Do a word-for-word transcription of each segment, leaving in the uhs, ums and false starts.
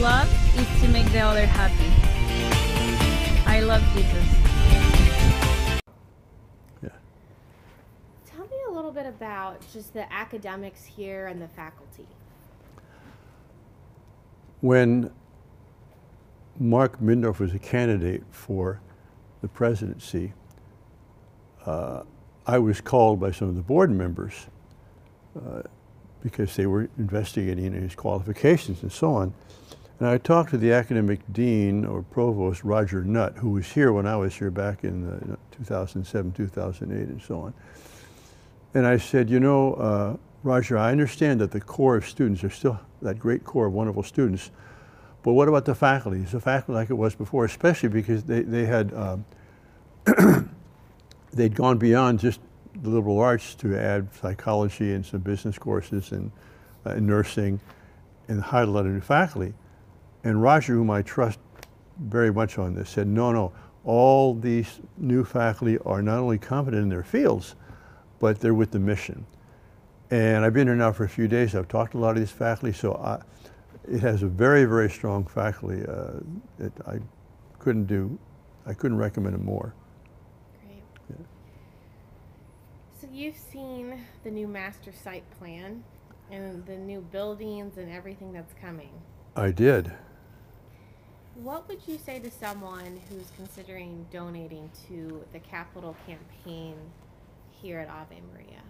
love is to make the other happy. I love Jesus. Yeah. Tell me a little bit about just the academics here and the faculty. When Mark Mindorf was a candidate for the presidency, uh, I was called by some of the board members uh, because they were investigating his qualifications and so on. And I talked to the academic dean or provost, Roger Nutt, who was here when I was here back in uh, two thousand seven, two thousand eight, and so on. And I said, you know, uh, Roger, I understand that the core of students are still that great core of wonderful students, but what about the faculty? Is the faculty like it was before, especially because they, they had, um, they'd gone beyond just the liberal arts to add psychology and some business courses and, uh, and nursing, and hired a lot of new faculty. And Roger, whom I trust very much on this, said, no, no, all these new faculty are not only competent in their fields, but they're with the mission. And I've been here now for a few days. I've talked to a lot of these faculty, so I, it has a very, very strong faculty. Uh, that I couldn't do, I couldn't recommend it more. Great. Yeah. So you've seen the new master site plan and the new buildings and everything that's coming. I did. What would you say to someone who's considering donating to the capital campaign here at Ave Maria?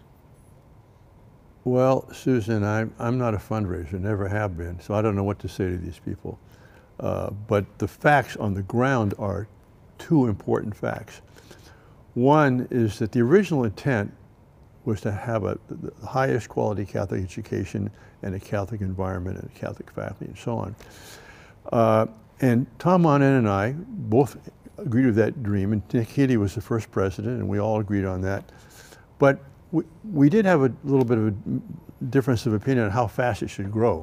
Well, Susan, I'm, I'm not a fundraiser, never have been, so I don't know what to say to these people. Uh, but the facts on the ground are two important facts. One is that the original intent was to have a, the highest quality Catholic education and a Catholic environment and a Catholic faculty and so on. Uh, and Tom Monin and I both agreed with that dream, and Nick Healy was the first president, and we all agreed on that. But we, we did have a little bit of a difference of opinion on how fast it should grow.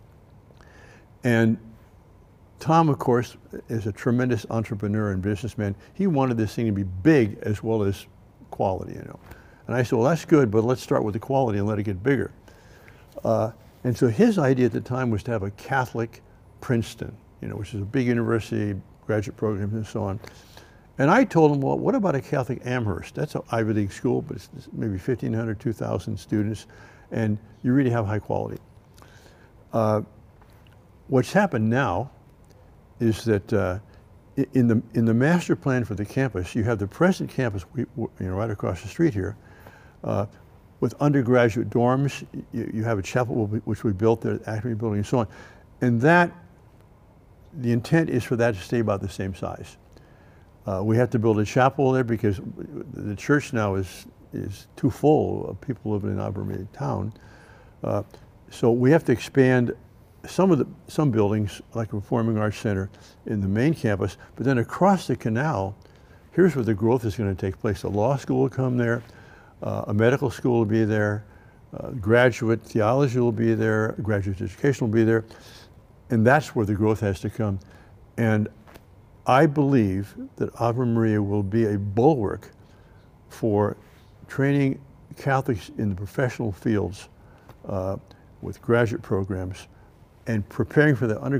And Tom, of course, is a tremendous entrepreneur and businessman. He wanted this thing to be big as well as quality, you know. And I said, well, that's good, but let's start with the quality and let it get bigger. Uh, and so his idea at the time was to have a Catholic Princeton, you know, which is a big university, graduate programs and so on. And I told him, well, what about a Catholic Amherst? That's an Ivy League school, but it's maybe fifteen hundred, two thousand students, and you really have high quality. Uh, what's happened now is that uh, in the in the master plan for the campus, you have the present campus, you know, right across the street here, uh, with undergraduate dorms. You, you have a chapel which we built there, the Academy building, and so on. And that, the intent is for that to stay about the same size. Uh, we have to build a chapel there because the church now is is too full of people living in Ave Maria town. Uh, so we have to expand some of the some buildings, like the Performing Arts Center in the main campus, but then across the canal, here's where the growth is going to take place. A law school will come there, uh, a medical school will be there, uh, graduate theology will be there, graduate education will be there, and that's where the growth has to come. And I believe that Ave Maria will be a bulwark for training Catholics in the professional fields uh, with graduate programs and preparing for the undergraduate